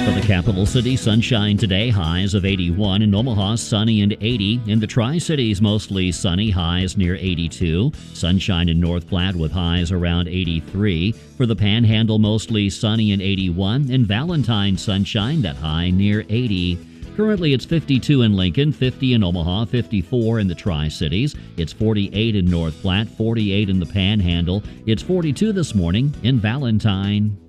For the capital city, sunshine today, highs of 81. In Omaha, sunny and 80. In the Tri-Cities, mostly sunny, highs near 82. Sunshine in North Platte with highs around 83. For the Panhandle, mostly sunny and 81. In Valentine, sunshine, that high near 80. Currently, it's 52 in Lincoln, 50 in Omaha, 54 in the Tri-Cities. It's 48 in North Platte, 48 in the Panhandle. It's 42 this morning in Valentine.